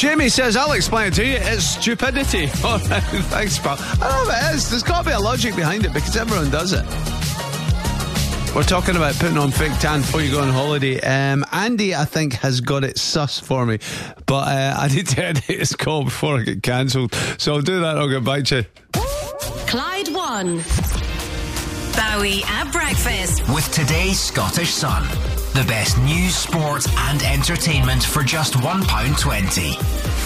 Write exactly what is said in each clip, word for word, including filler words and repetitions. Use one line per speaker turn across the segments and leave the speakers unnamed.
Jamie says, I'll explain it to you. It's stupidity. All right, thanks, pal. I know it is. There's got to be a logic behind it because everyone does it. We're talking about putting on fake tan before you go on holiday. Um, Andy, I think, has got it sus for me, but uh, I need to edit his call before I get cancelled. So I'll do that and I'll get back to you.
Clyde One. Bowie at breakfast.
With today's Scottish Sun. The best news, sport and entertainment for just one pound twenty.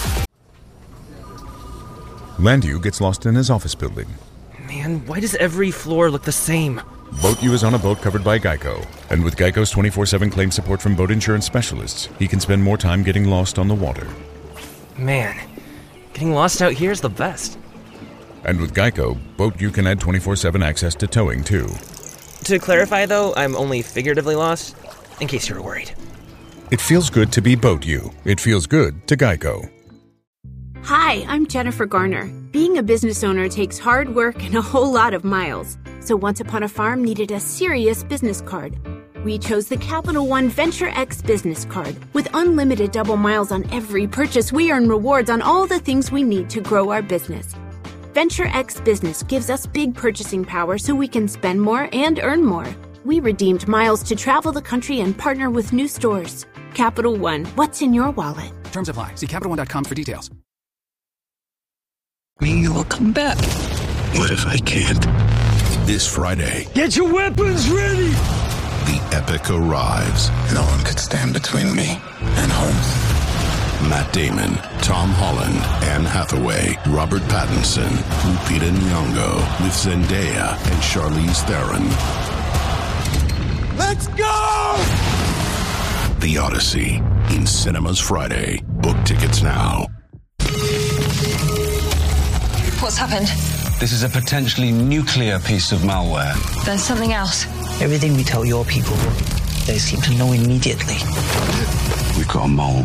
Landew gets lost in his office building.
Man, why does every floor look the same?
BoatU is on a boat covered by Geico. And with Geico's twenty-four seven claim support from boat insurance specialists, he can spend more time getting lost on the water.
Man, getting lost out here is the best.
And with Geico, BoatU can add twenty-four seven access to towing, too.
To clarify, though, I'm only figuratively lost, in case you were worried.
It feels good to be BoatU. It feels good to Geico.
Hi, I'm Jennifer Garner. Being a business owner takes hard work and a whole lot of miles. So Once Upon a Farm needed a serious business card. We chose the Capital One Venture X business card. With unlimited double miles on every purchase, we earn rewards on all the things we need to grow our business. Venture X Business gives us big purchasing power so we can spend more and earn more. We redeemed miles to travel the country and partner with new stores. Capital One, what's in your wallet?
Terms apply. See Capital One dot com for details.
Me will come back. What if I can't?
This Friday,
get your weapons ready!
The epic arrives.
No one could stand between me and home.
Matt Damon, Tom Holland, Anne Hathaway, Robert Pattinson, Lupita Nyong'o, with Zendaya and Charlize Theron.
Let's go!
The Odyssey, in cinemas Friday. Book tickets now.
What's happened?
This is a potentially nuclear piece of malware.
There's something else.
Everything we tell your people, they seem to know immediately.
We've got a mole.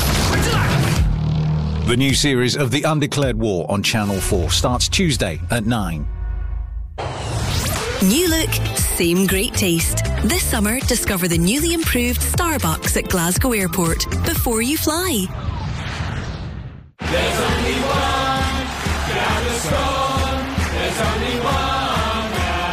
The new series of The Undeclared War on Channel four starts Tuesday at nine.
New look, same great taste. This summer, discover the newly improved Starbucks at Glasgow Airport before you fly.
There's only one Gaviscon. There's only one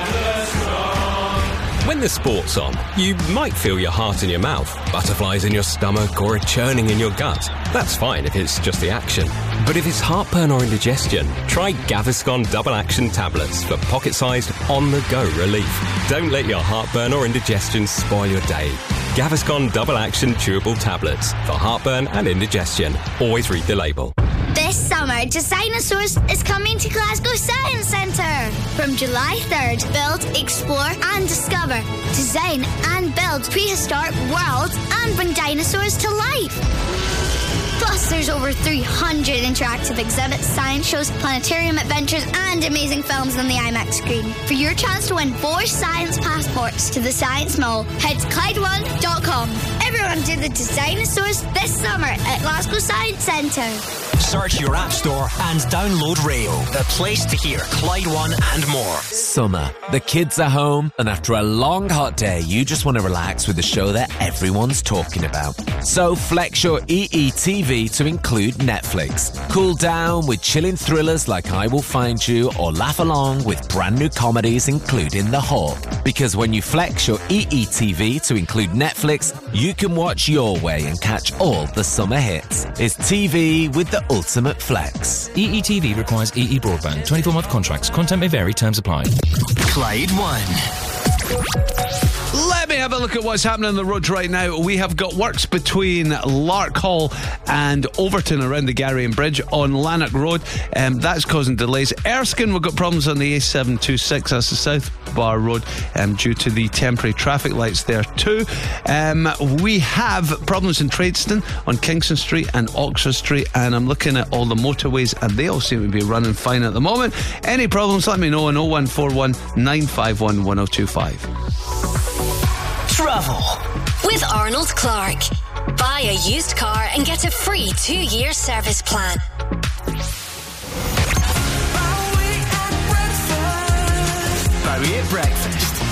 Gaviscon.
When the sport's on, you might feel your heart in your mouth, butterflies in your stomach, or a churning in your gut. That's fine if it's just the action. But if it's heartburn or indigestion, try Gaviscon Double Action Tablets for pocket-sized, on-the-go relief. Don't let your heartburn or indigestion spoil your day. Gaviscon Double Action Chewable Tablets for heartburn and indigestion. Always read the label.
This summer, Designosaurus is coming to Glasgow Science Centre. From July third, build, explore and discover. Design and build prehistoric worlds and bring dinosaurs to life. Plus, there's over three hundred interactive exhibits, science shows, planetarium adventures, and amazing films on the IMAX screen. For your chance to win four science passports to the Science Mall, head to Clyde One dot com. Everyone do the Designosaurus this summer at Glasgow Science Centre.
Search your app store and download Rail, the place to hear Clyde One and more.
Summer. The kids are home, and after a long hot day, you just want to relax with a show that everyone's talking about. So flex your E E T V to include Netflix. Cool down with chilling thrillers like I Will Find You, or laugh along with brand new comedies including The Hawk. Because when you flex your E E T V to include Netflix, you can watch your way and catch all the summer hits. It's T V with the ultimate flex.
E E T V requires E E broadband. twenty-four month contracts. Content may vary. Terms apply.
Clyde One.
Let me have a look at what's happening on the roads right now. We have got works between Lark Hall and Overton around the Garrion Bridge on Lanark Road. Um, that's causing delays. Erskine, we've got problems on the A seven twenty-six. That's the South Bar Road um, due to the temporary traffic lights there too. Um, we have problems in Tradeston on Kingston Street and Oxford Street, and I'm looking at all the motorways and they all seem to be running fine at the moment. Any problems, let me know on oh one four one, nine five one, one oh two five.
Travel with Arnold Clark. Buy a used car and get a free two-year service plan.
Bowie at breakfast.